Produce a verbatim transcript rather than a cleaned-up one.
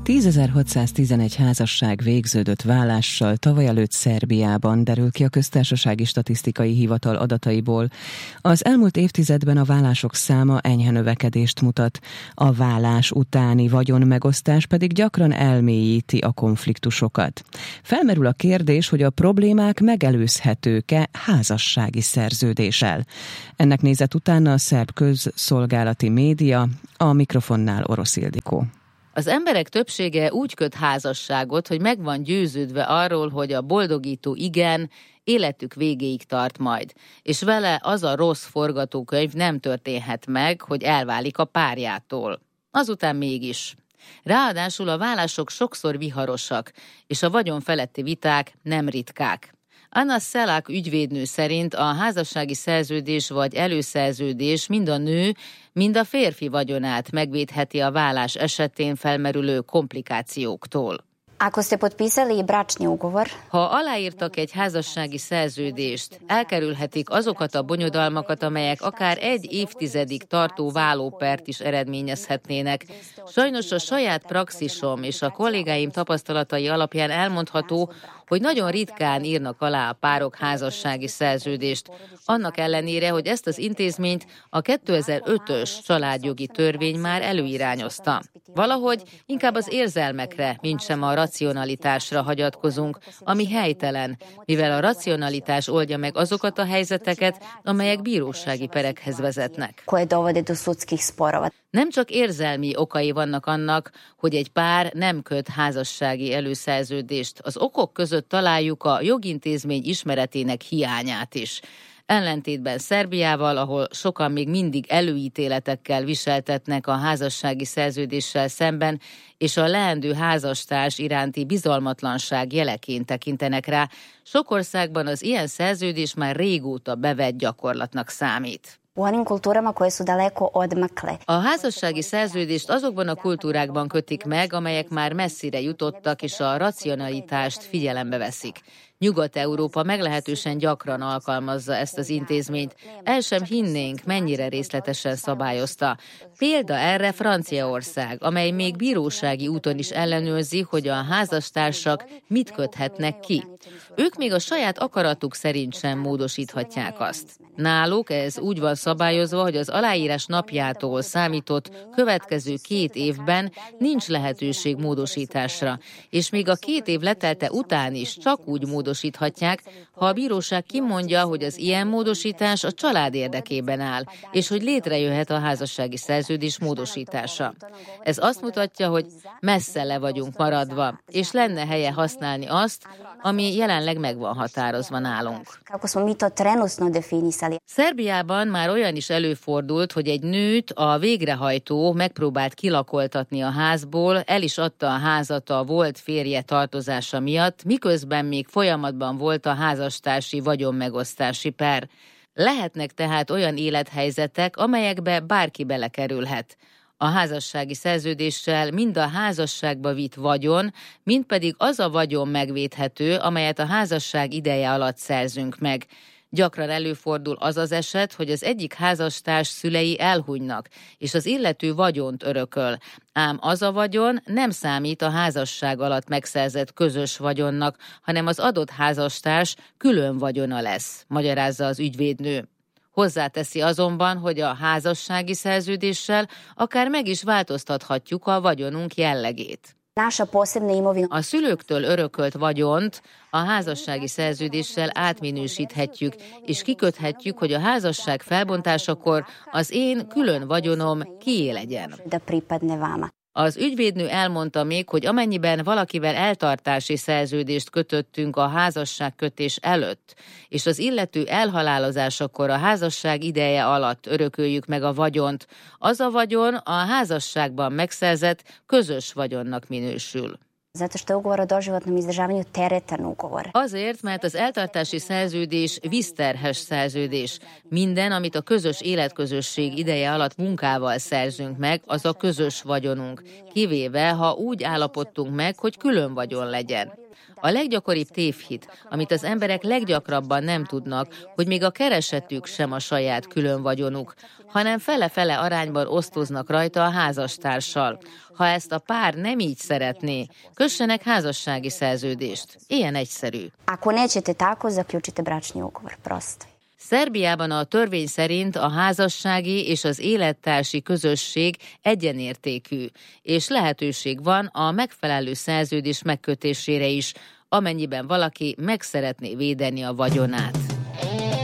tízezer-hatszáztizenegy házasság végződött válással tavaly előtt Szerbiában, derül ki a Köztársasági Statisztikai Hivatal adataiból. Az elmúlt évtizedben a válások száma enyhe növekedést mutat. A válás utáni vagyonmegosztás pedig gyakran elmélyíti a konfliktusokat. Felmerül a kérdés, hogy a problémák megelőzhetők-e házassági szerződéssel. Ennek nézett utána a szerb közszolgálati média, a mikrofonnál Orosz Ildikó. Az emberek többsége úgy köt házasságot, hogy meg van győződve arról, hogy a boldogító igen életük végéig tart majd, és vele az a rossz forgatókönyv nem történhet meg, hogy elválik a párjától. Azután mégis. Ráadásul a válások sokszor viharosak, és a vagyon feletti viták nem ritkák. Anna Szelák ügyvédnő szerint a házassági szerződés vagy előszerződés mind a nő, mind a férfi vagyonát megvédheti a válás esetén felmerülő komplikációktól. Ako ste potpisali bračni ugovor, ha aláírtak egy házassági szerződést, elkerülhetik azokat a bonyodalmakat, amelyek akár egy évtizedig tartó válópert is eredményezhetnének. Sajnos a saját praxisom és a kollégáim tapasztalatai alapján elmondható, hogy nagyon ritkán írnak alá a párok házassági szerződést, annak ellenére, hogy ezt az intézményt a kétezer-ötös családjogi törvény már előirányozta. Valahogy inkább az érzelmekre, mintsem a racionalitásra hagyatkozunk, ami helytelen, mivel a racionalitás oldja meg azokat a helyzeteket, amelyek bírósági perekhez vezetnek. Nem csak érzelmi okai vannak annak, hogy egy pár nem köt házassági előszerződést. Az okok között találjuk a jogintézmény ismeretének hiányát is. Ellentétben Szerbiával, ahol sokan még mindig előítéletekkel viseltetnek a házassági szerződéssel szemben, és a leendő házastárs iránti bizalmatlanság jeleként tekintenek rá, sok országban az ilyen szerződés már régóta bevett gyakorlatnak számít. A házassági szerződést azokban a kultúrákban kötik meg, amelyek már messzire jutottak és a racionalitást figyelembe veszik. Nyugat-Európa meglehetősen gyakran alkalmazza ezt az intézményt. El sem hinnénk, mennyire részletesen szabályozta. Példa erre Franciaország, amely még bírósági úton is ellenőrzi, hogy a házastársak mit köthetnek ki. Ők még a saját akaratuk szerint sem módosíthatják azt. Náluk ez úgy van szabályozva, hogy az aláírás napjától számított következő két évben nincs lehetőség módosításra, és még a két év letelte után is csak úgy módosíthatják, ha a bíróság kimondja, hogy az ilyen módosítás a család érdekében áll, és hogy létrejöhet a házassági szerződés módosítása. Ez azt mutatja, hogy messze le vagyunk maradva, és lenne helye használni azt, ami jelenleg meg van határozva nálunk. Szerbiában már olyan is előfordult, hogy egy nőt a végrehajtó megpróbált kilakoltatni a házból, el is adta a házat a volt férje tartozása miatt, miközben még folyamatban volt a házastársi vagyonmegosztási per. Lehetnek tehát olyan élethelyzetek, amelyekbe bárki belekerülhet. A házassági szerződéssel mind a házasságba vitt vagyon, mind pedig az a vagyon megvédhető, amelyet a házasság ideje alatt szerzünk meg. Gyakran előfordul az az eset, hogy az egyik házastárs szülei elhunynak, és az illető vagyont örököl, ám az a vagyon nem számít a házasság alatt megszerzett közös vagyonnak, hanem az adott házastárs külön vagyona lesz, magyarázza az ügyvédnő. Hozzáteszi azonban, hogy a házassági szerződéssel akár meg is változtathatjuk a vagyonunk jellegét. A szülőktől örökölt vagyont a házassági szerződéssel átminősíthetjük, és kiköthetjük, hogy a házasság felbontásakor az én külön vagyonom kié legyen. Az ügyvédnő elmondta még, hogy amennyiben valakivel eltartási szerződést kötöttünk a házasságkötés előtt, és az illető elhalálozásakor a házasság ideje alatt örököljük meg a vagyont, az a vagyon a házasságban megszerzett közös vagyonnak minősül. Azért, mert az eltartási szerződés vízterhes szerződés. Minden, amit a közös életközösség ideje alatt munkával szerzünk meg, az a közös vagyonunk, kivéve, ha úgy állapodtunk meg, hogy külön vagyon legyen. A leggyakoribb tévhit, amit az emberek leggyakrabban nem tudnak, hogy még a keresetük sem a saját külön vagyonuk, hanem fele-fele arányban osztoznak rajta a házastársal. Ha ezt a pár nem így szeretné, kössenek házassági szerződést. Ilyen egyszerű. Ako nećete tako, zaključite bračni ugovor, prosto. Szerbiában a törvény szerint a házassági és az élettársi közösség egyenértékű, és lehetőség van a megfelelő szerződés megkötésére is, amennyiben valaki meg szeretné védeni a vagyonát.